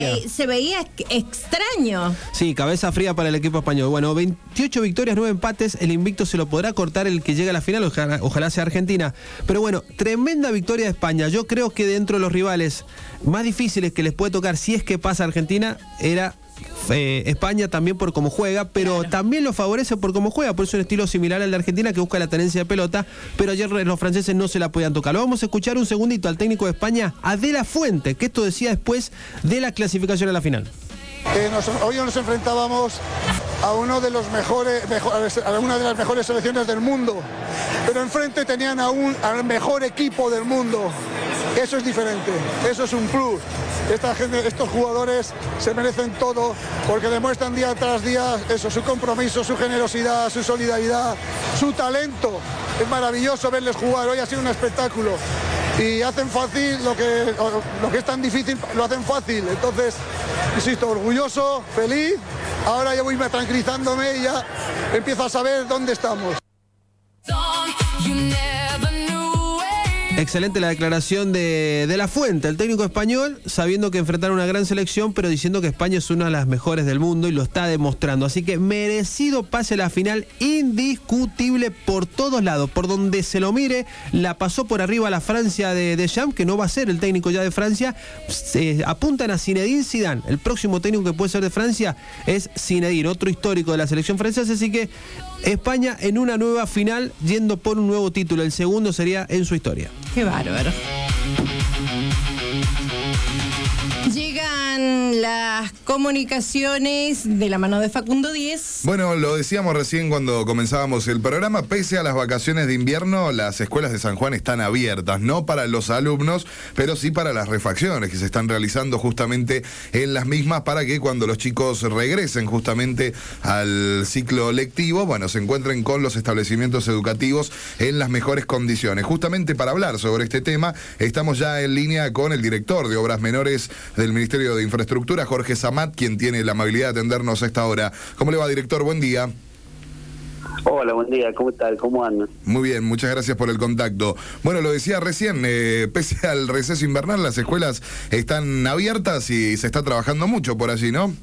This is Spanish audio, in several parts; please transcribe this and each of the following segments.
Se veía extraño. Sí, cabeza fría para el equipo español. Bueno, 28 victorias, 9 empates. El invicto se lo podrá cortar el que llega a la final, ojalá sea Argentina. Pero bueno, tremenda victoria de España. Yo creo que dentro de los rivales más difíciles que les puede tocar, si es que pasa Argentina, era España también por cómo juega, pero claro, también lo favorece por cómo juega, por eso un estilo similar al de Argentina, que busca la tenencia de pelota, pero ayer los franceses no se la podían tocar. Lo vamos a escuchar un segundito al técnico de España, a De La Fuente, que esto decía después de la clasificación a la final. Hoy nos enfrentábamos a una de las mejores selecciones del mundo, pero enfrente tenían al mejor equipo del mundo. Eso es diferente, eso es un plus. Estos jugadores se merecen todo porque demuestran día tras día eso, su compromiso, su generosidad, su solidaridad, su talento. Es maravilloso verles jugar, hoy ha sido un espectáculo. Y hacen fácil lo que es tan difícil, lo hacen fácil. Entonces, insisto, orgulloso, feliz. Ahora ya voy tranquilizándome y ya empiezo a saber dónde estamos. Excelente la declaración de La Fuente, el técnico español, sabiendo que enfrentaron una gran selección, pero diciendo que España es una de las mejores del mundo y lo está demostrando. Así que merecido pase a la final, indiscutible por todos lados, por donde se lo mire. La pasó por arriba la Francia de Deschamps, que no va a ser el técnico ya de Francia. Apuntan a Zinedine Zidane. El próximo técnico que puede ser de Francia es Zinedine, otro histórico de la selección francesa. Así que España en una nueva final, yendo por un nuevo título. El segundo sería en su historia. Qué bárbaro. Llegan las comunicaciones de la mano de Facundo Díez. Bueno, lo decíamos recién cuando comenzábamos el programa, pese a las vacaciones de invierno, las escuelas de San Juan están abiertas, no para los alumnos, pero sí para las refacciones que se están realizando justamente en las mismas, para que cuando los chicos regresen justamente al ciclo lectivo, bueno, se encuentren con los establecimientos educativos en las mejores condiciones. Justamente para hablar sobre este tema, estamos ya en línea con el director de Obras Menores del Ministerio de Infraestructura, Jorge Samat, quien tiene la amabilidad de atendernos a esta hora. ¿Cómo le va, director? Buen día. Hola, buen día, ¿cómo tal? ¿Cómo andan? Muy bien, muchas gracias por el contacto. Bueno, lo decía recién, pese al receso invernal, las escuelas están abiertas y se está trabajando mucho por allí, ¿no?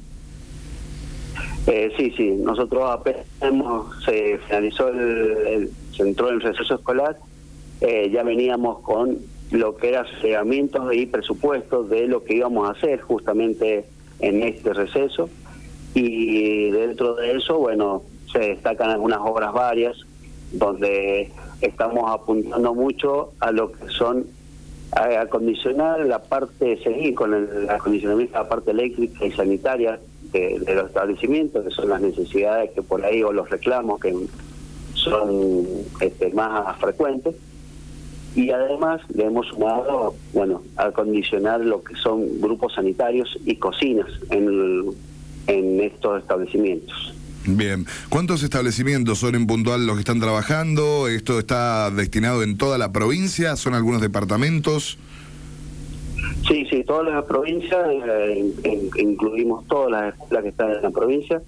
Sí, nosotros apenas se finalizó se entró el receso escolar, ya veníamos con lo que eran reglamentos y presupuestos de lo que íbamos a hacer justamente en este receso, y dentro de eso, bueno, se destacan algunas obras varias donde estamos apuntando mucho a lo que son a acondicionar la parte, seguir con el acondicionamiento de la parte eléctrica y sanitaria de los establecimientos, que son las necesidades que por ahí, o los reclamos que son más frecuentes. Y además le hemos sumado, bueno, a acondicionar lo que son grupos sanitarios y cocinas en estos establecimientos. Bien, ¿cuántos establecimientos son en puntual los que están trabajando? ¿Esto está destinado en toda la provincia? ¿Son algunos departamentos? Sí, todas las provincias, incluimos todas las escuelas que están en la provincia.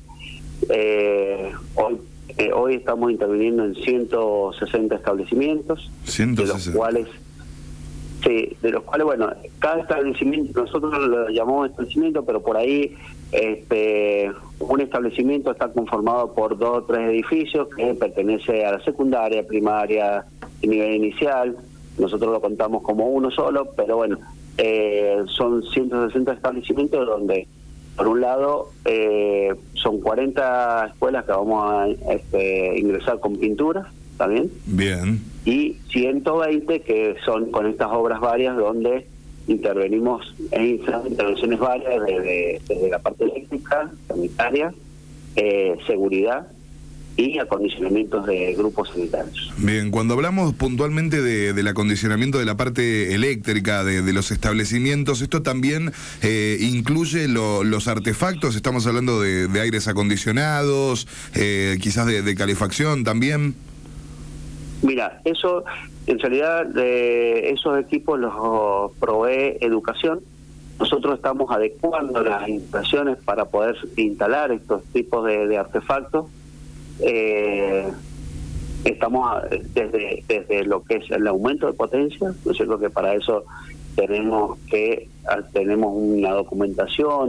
Hoy estamos interviniendo en 160 establecimientos, 160. de los cuales, bueno, cada establecimiento, nosotros lo llamamos establecimiento, pero por ahí un establecimiento está conformado por 2 o 3 edificios que pertenece a la secundaria, primaria, nivel inicial. Nosotros lo contamos como uno solo, pero bueno, son 160 establecimientos donde, por un lado, son 40 escuelas que vamos a ingresar con pinturas también. Bien. Y 120 que son con estas obras varias donde intervenimos en intervenciones varias desde la parte eléctrica, sanitaria, seguridad y acondicionamientos de grupos sanitarios. Bien, cuando hablamos puntualmente del acondicionamiento de la parte eléctrica de los establecimientos, ¿esto también incluye los artefactos? ¿Estamos hablando de aires acondicionados, quizás de calefacción también? Mira, eso, en realidad, esos equipos los provee Educación. Nosotros estamos adecuando las instalaciones para poder instalar estos tipos de artefactos. Estamos desde lo que es el aumento de potencia, ¿no es cierto? Que para eso tenemos una documentación